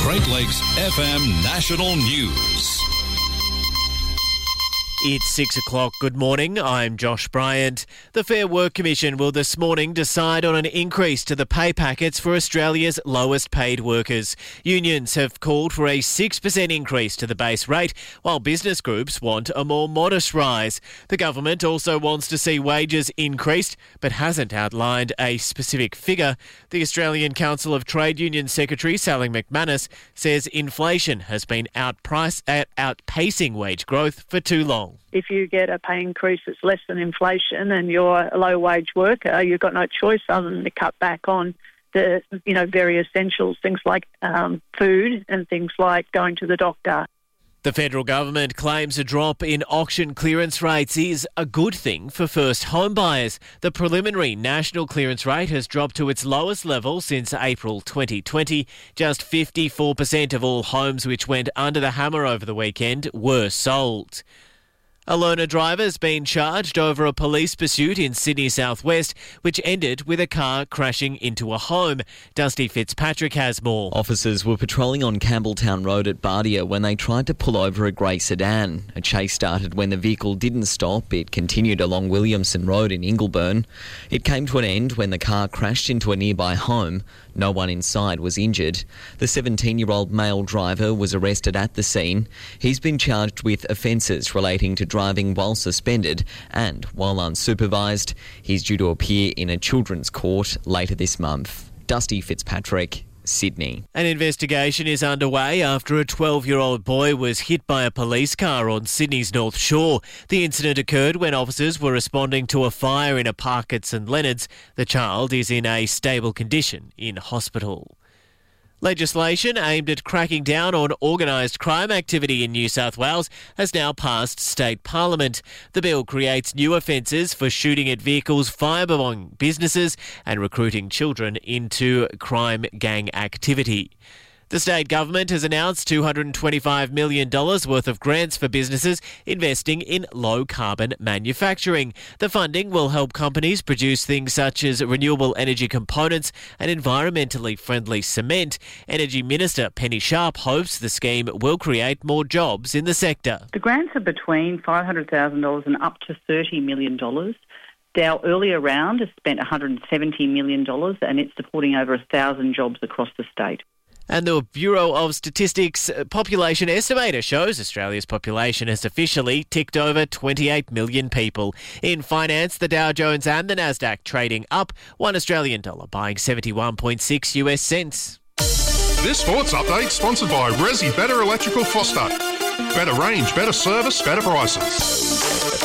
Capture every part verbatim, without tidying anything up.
Great Lakes F M National News. It's six o'clock. Good morning. I'm Josh Bryant. The Fair Work Commission will this morning decide on an increase to the pay packets for Australia's lowest paid workers. Unions have called for a six percent increase to the base rate, while business groups want a more modest rise. The government also wants to see wages increased, but hasn't outlined a specific figure. The Australian Council of Trade Union Secretary Sally McManus says inflation has been outprice, out, outpacing wage growth for too long. If you get a pay increase that's less than inflation and you're a low-wage worker, you've got no choice other than to cut back on the, you know, very essentials, things like um, food and things like going to the doctor. The federal government claims a drop in auction clearance rates is a good thing for first home buyers. The preliminary national clearance rate has dropped to its lowest level since April twenty twenty. Just fifty-four percent of all homes which went under the hammer over the weekend were sold. A learner driver has been charged over a police pursuit in Sydney southwest, which ended with a car crashing into a home. Dusty Fitzpatrick has more. Officers were patrolling on Campbelltown Road at Bardia when they tried to pull over a grey sedan. A chase started when the vehicle didn't stop. It continued along Williamson Road in Ingleburn. It came to an end when the car crashed into a nearby home. No one inside was injured. The seventeen-year-old male driver was arrested at the scene. He's been charged with offences relating to driving while suspended and while unsupervised. He's due to appear in a children's court later this month. Dusty Fitzpatrick, Sydney. An investigation is underway after a twelve-year-old boy was hit by a police car on Sydney's North Shore. The incident occurred when officers were responding to a fire in a park at St Leonard's. The child is in a stable condition in hospital. Legislation aimed at cracking down on organised crime activity in New South Wales has now passed state parliament. The bill creates new offences for shooting at vehicles, firebombing businesses and recruiting children into crime gang activity. The state government has announced two hundred twenty-five million dollars worth of grants for businesses investing in low-carbon manufacturing. The funding will help companies produce things such as renewable energy components and environmentally friendly cement. Energy Minister Penny Sharp hopes the scheme will create more jobs in the sector. The grants are between five hundred thousand dollars and up to thirty million dollars. Our earlier round has spent one hundred seventy million dollars and it's supporting over one thousand jobs across the state. And the Bureau of Statistics population estimator shows Australia's population has officially ticked over twenty-eight million people. In finance, the Dow Jones and the Nasdaq trading up, one Australian dollar buying seventy-one point six U S cents. This sports update sponsored by Resi Better Electrical Foster. Better range, better service, better prices.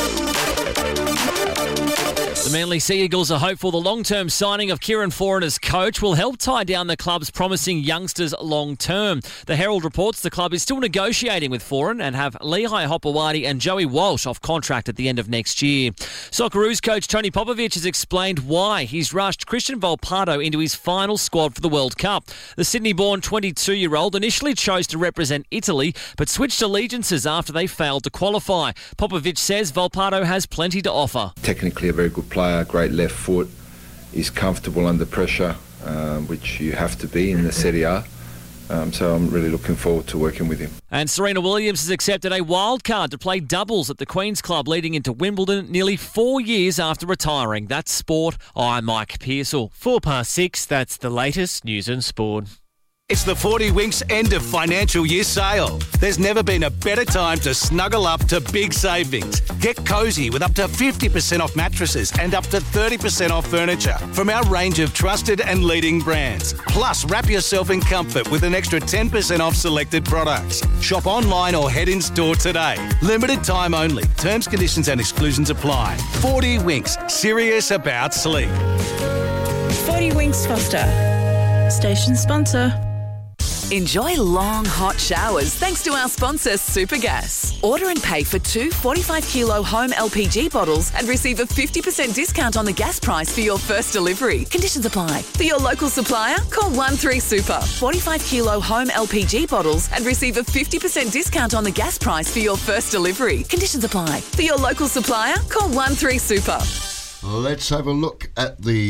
The Manly Sea Eagles are hopeful the long-term signing of Kieran Foran as coach will help tie down the club's promising youngsters long-term. The Herald reports the club is still negotiating with Foran and have Lehigh Hopewadi and Joey Walsh off contract at the end of next year. Socceroos coach Tony Popovic has explained why he's rushed Christian Volpato into his final squad for the World Cup. The Sydney-born twenty-two-year-old initially chose to represent Italy but switched allegiances after they failed to qualify. Popovic says Volpato has plenty to offer. Technically a very good player, great left foot, is comfortable under pressure, um, which you have to be in the Serie A. Um, so I'm really looking forward to working with him. And Serena Williams has accepted a wild card to play doubles at the Queen's Club leading into Wimbledon nearly four years after retiring. That's sport. I'm Mike Pearsall. Four past six, that's the latest news and sport. It's the forty Winks end of financial year sale. There's never been a better time to snuggle up to big savings. Get cosy with up to fifty percent off mattresses and up to thirty percent off furniture from our range of trusted and leading brands. Plus, wrap yourself in comfort with an extra ten percent off selected products. Shop online or head in store today. Limited time only. Terms, conditions and exclusions apply. forty Winks. Serious about sleep. forty Winks Foster. Station sponsor. Enjoy long, hot showers thanks to our sponsor, Supergas. Order and pay for two forty-five kilo home L P G bottles and receive a fifty percent discount on the gas price for your first delivery. Conditions apply. For your local supplier, call one three super. forty-five kilo home L P G bottles and receive a fifty percent discount on the gas price for your first delivery. Conditions apply. For your local supplier, call one three super. Let's have a look at the